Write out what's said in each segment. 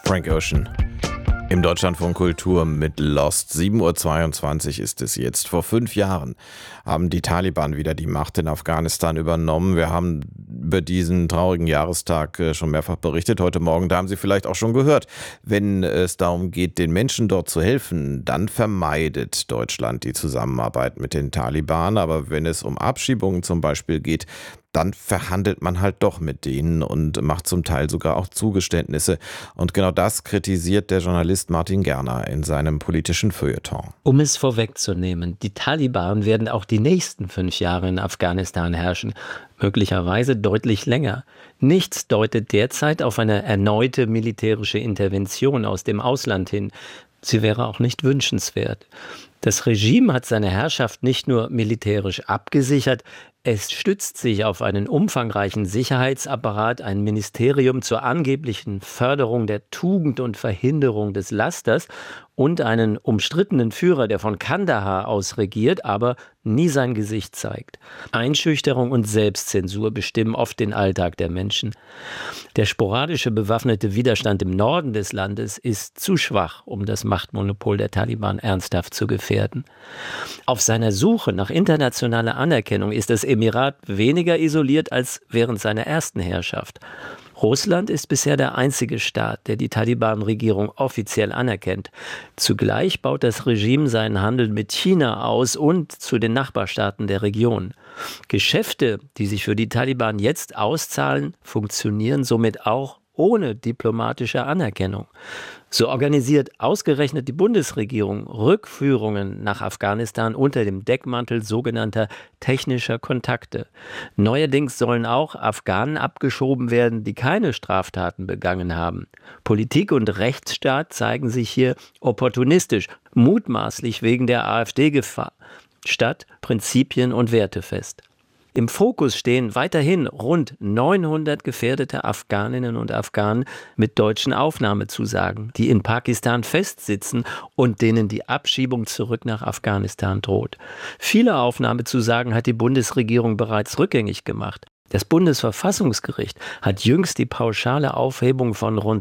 Frank Ocean im Deutschlandfunk Kultur mit Lost. 7:22 Uhr ist es jetzt. Vor 5 Jahren haben die Taliban wieder die Macht in Afghanistan übernommen. Wir haben über diesen traurigen Jahrestag schon mehrfach berichtet. Heute Morgen, da haben Sie vielleicht auch schon gehört, wenn es darum geht, den Menschen dort zu helfen, dann vermeidet Deutschland die Zusammenarbeit mit den Taliban. Aber wenn es um Abschiebungen zum Beispiel geht, dann verhandelt man halt doch mit denen und macht zum Teil sogar auch Zugeständnisse. Und genau das kritisiert der Journalist Martin Gerner in seinem politischen Feuilleton. Um es vorwegzunehmen, die Taliban werden auch die nächsten 5 Jahre in Afghanistan herrschen, möglicherweise deutlich länger. Nichts deutet derzeit auf eine erneute militärische Intervention aus dem Ausland hin. Sie wäre auch nicht wünschenswert. Das Regime hat seine Herrschaft nicht nur militärisch abgesichert, es stützt sich auf einen umfangreichen Sicherheitsapparat, ein Ministerium zur angeblichen Förderung der Tugend und Verhinderung des Lasters und einen umstrittenen Führer, der von Kandahar aus regiert, aber nie sein Gesicht zeigt. Einschüchterung und Selbstzensur bestimmen oft den Alltag der Menschen. Der sporadische bewaffnete Widerstand im Norden des Landes ist zu schwach, um das Machtmonopol der Taliban ernsthaft zu gefährden. Auf seiner Suche nach internationaler Anerkennung ist das Emirat weniger isoliert als während seiner ersten Herrschaft. Russland ist bisher der einzige Staat, der die Taliban-Regierung offiziell anerkennt. Zugleich baut das Regime seinen Handel mit China aus und zu den Nachbarstaaten der Region. Geschäfte, die sich für die Taliban jetzt auszahlen, funktionieren somit auch ohne diplomatische Anerkennung. So organisiert ausgerechnet die Bundesregierung Rückführungen nach Afghanistan unter dem Deckmantel sogenannter technischer Kontakte. Neuerdings sollen auch Afghanen abgeschoben werden, die keine Straftaten begangen haben. Politik und Rechtsstaat zeigen sich hier opportunistisch, mutmaßlich wegen der AfD-Gefahr, statt Prinzipien und Werte fest. Im Fokus stehen weiterhin rund 900 gefährdete Afghaninnen und Afghanen mit deutschen Aufnahmezusagen, die in Pakistan festsitzen und denen die Abschiebung zurück nach Afghanistan droht. Viele Aufnahmezusagen hat die Bundesregierung bereits rückgängig gemacht. Das Bundesverfassungsgericht hat jüngst die pauschale Aufhebung von rund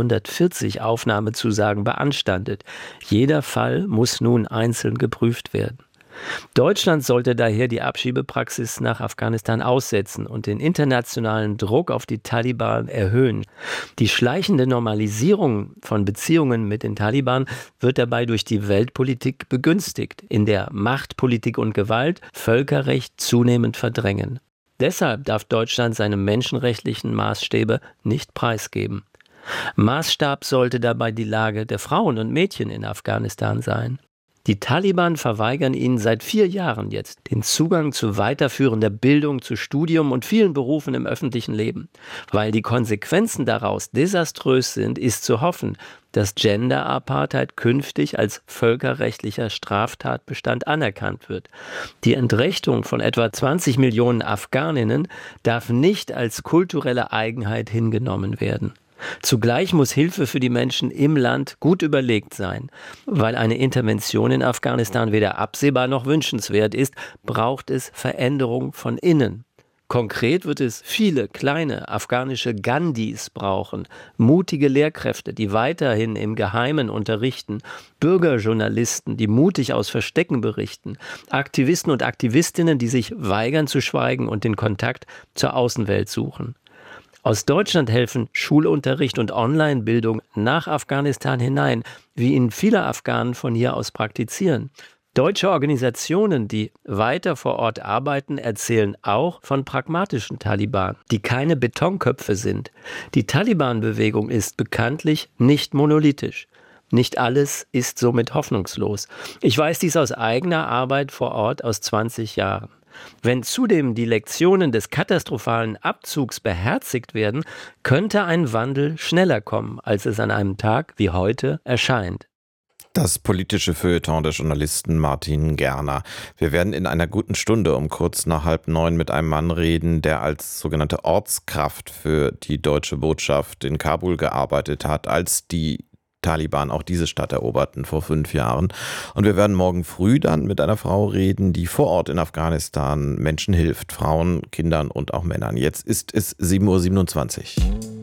640 Aufnahmezusagen beanstandet. Jeder Fall muss nun einzeln geprüft werden. Deutschland sollte daher die Abschiebepraxis nach Afghanistan aussetzen und den internationalen Druck auf die Taliban erhöhen. Die schleichende Normalisierung von Beziehungen mit den Taliban wird dabei durch die Weltpolitik begünstigt, in der Macht, Politik und Gewalt Völkerrecht zunehmend verdrängen. Deshalb darf Deutschland seine menschenrechtlichen Maßstäbe nicht preisgeben. Maßstab sollte dabei die Lage der Frauen und Mädchen in Afghanistan sein. Die Taliban verweigern ihnen seit 4 Jahren jetzt den Zugang zu weiterführender Bildung, zu Studium und vielen Berufen im öffentlichen Leben. Weil die Konsequenzen daraus desaströs sind, ist zu hoffen, dass Gender-Apartheid künftig als völkerrechtlicher Straftatbestand anerkannt wird. Die Entrechtung von etwa 20 Millionen Afghaninnen darf nicht als kulturelle Eigenheit hingenommen werden. Zugleich muss Hilfe für die Menschen im Land gut überlegt sein. Weil eine Intervention in Afghanistan weder absehbar noch wünschenswert ist, braucht es Veränderung von innen. Konkret wird es viele kleine afghanische Gandhis brauchen, mutige Lehrkräfte, die weiterhin im Geheimen unterrichten, Bürgerjournalisten, die mutig aus Verstecken berichten, Aktivisten und Aktivistinnen, die sich weigern zu schweigen und den Kontakt zur Außenwelt suchen. Aus Deutschland helfen Schulunterricht und Online-Bildung nach Afghanistan hinein, wie ihn viele Afghanen von hier aus praktizieren. Deutsche Organisationen, die weiter vor Ort arbeiten, erzählen auch von pragmatischen Taliban, die keine Betonköpfe sind. Die Taliban-Bewegung ist bekanntlich nicht monolithisch. Nicht alles ist somit hoffnungslos. Ich weiß dies aus eigener Arbeit vor Ort aus 20 Jahren. Wenn zudem die Lektionen des katastrophalen Abzugs beherzigt werden, könnte ein Wandel schneller kommen, als es an einem Tag wie heute erscheint. Das politische Feuilleton des Journalisten Martin Gerner. Wir werden in einer guten Stunde um kurz nach 8:30 mit einem Mann reden, der als sogenannte Ortskraft für die deutsche Botschaft in Kabul gearbeitet hat, als die Taliban auch diese Stadt eroberten vor 5 Jahren. Und wir werden morgen früh dann mit einer Frau reden, die vor Ort in Afghanistan Menschen hilft, Frauen, Kindern und auch Männern. Jetzt ist es 7:27 Uhr.